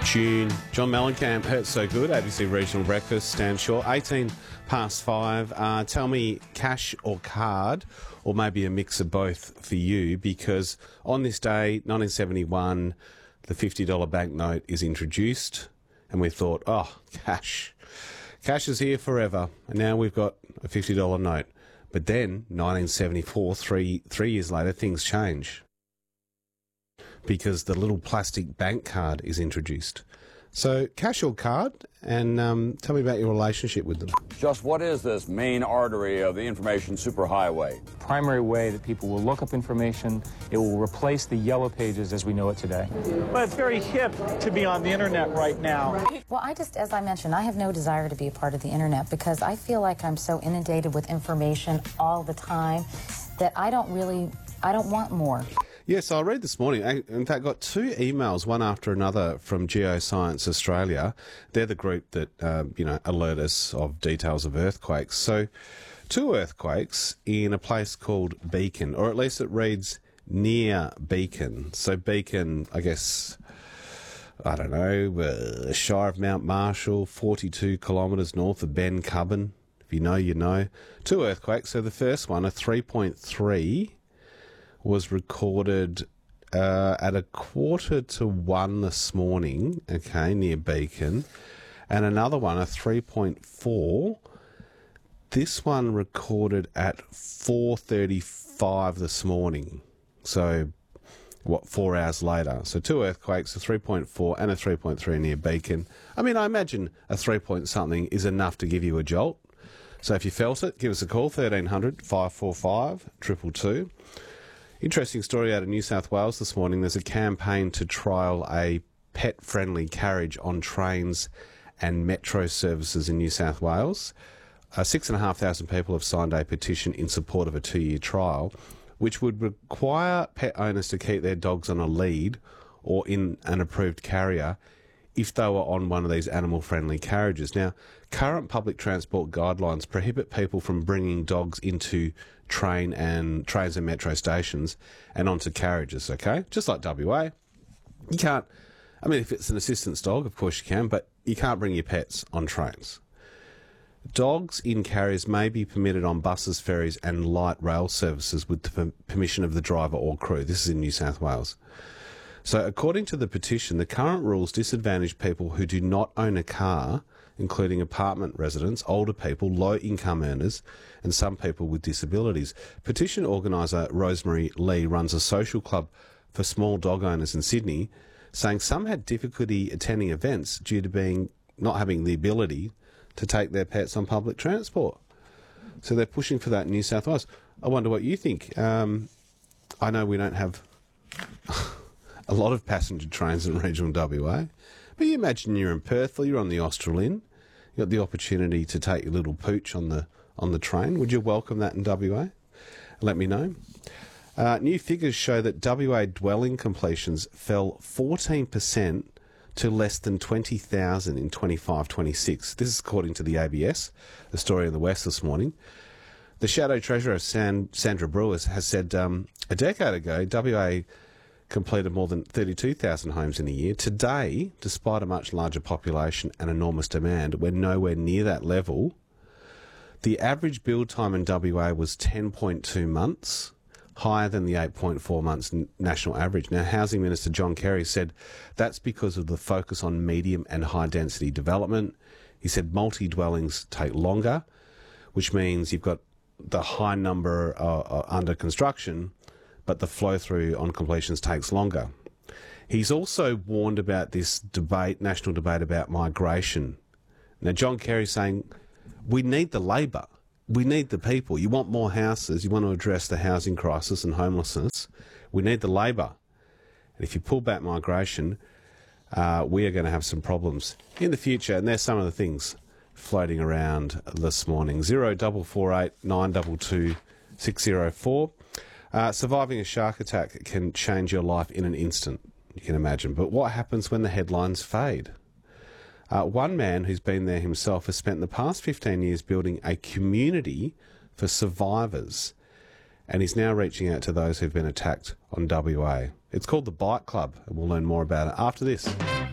Tune. John Mellencamp, Hurt So Good, ABC Regional Breakfast, Stan Shaw, 5. Tell me, cash or card, or maybe a mix of both for you, because on this day, 1971, the $50 banknote is introduced, and we thought, oh, cash. Cash is here forever, and now we've got a $50 note. But then, 1974, three years later, things change, because the little plastic bank card is introduced. So, cash or card, and tell me about your relationship with them. Just what is this main artery of the information superhighway? Primary way that people will look up information. It will replace the yellow pages as we know it today. Well, it's very hip to be on the internet right now. Well, as I mentioned, I have no desire to be a part of the internet because I feel like I'm so inundated with information all the time that I don't want more. Yes, I read this morning. I, in fact, got 2 emails, one after another, from Geoscience Australia. They're the group that, alert us of details of earthquakes. So, 2 earthquakes in a place called Beacon, or at least it reads near Beacon. So, Beacon, I guess, I don't know, Shire of Mount Marshall, 42 kilometres north of Ben Cubban. If you know, you know. 2 earthquakes. So, the first one, a 3.3... was recorded at 1:45 this morning, okay, near Beacon. And another one, a 3.4, this one recorded at 4:35 this morning. So, 4 hours later. So 2 earthquakes, a 3.4 and a 3.3 near Beacon. I mean, I imagine a 3-point-something is enough to give you a jolt. So if you felt it, give us a call, 1300 545 222. Interesting story out of New South Wales this morning. There's a campaign to trial a pet-friendly carriage on trains and metro services in New South Wales. 6,500 people have signed a petition in support of a 2-year trial, which would require pet owners to keep their dogs on a lead or in an approved carrier if they were on one of these animal-friendly carriages. Now, current public transport guidelines prohibit people from bringing dogs into trains and metro stations and onto carriages, okay? Just like WA. You can't, I mean, if it's an assistance dog, of course you can, but you can't bring your pets on trains. Dogs in carriers may be permitted on buses, ferries and light rail services with the permission of the driver or crew. This is in New South Wales. So according to the petition, the current rules disadvantage people who do not own a car, including apartment residents, older people, low-income earners, and some people with disabilities. Petition organiser Rosemary Lee runs a social club for small dog owners in Sydney, saying some had difficulty attending events due to not having the ability to take their pets on public transport. So they're pushing for that in New South Wales. I wonder what you think. I know we don't have a lot of passenger trains in regional WA, but you imagine you're in Perth or you're on the Australind, you've got the opportunity to take your little pooch on the train. Would you welcome that in WA? Let me know. New figures show that WA dwelling completions fell 14% to less than 20,000 in 25-26. This is according to the ABS, the story in the West this morning. The Shadow Treasurer, Sandra Brewers, has said a decade ago, WA completed more than 32,000 homes in a year. Today, despite a much larger population and enormous demand, we're nowhere near that level. The average build time in WA was 10.2 months, higher than the 8.4 months national average. Now, Housing Minister John Kerry said that's because of the focus on medium and high-density development. He said multi-dwellings take longer, which means you've got the high number under construction, but the flow-through on completions takes longer. He's also warned about this national debate about migration. Now, John Kerry's saying, we need the labour. We need the people. You want more houses. You want to address the housing crisis and homelessness. We need the labour. And if you pull back migration, we are going to have some problems in the future. And there's some of the things floating around this morning. 0448 922 604. Surviving a shark attack can change your life in an instant, you can imagine. But what happens when the headlines fade? One man who's been there himself has spent the past 15 years building a community for survivors, and he's now reaching out to those who've been attacked on WA. It's called the Bite Club, and we'll learn more about it after this.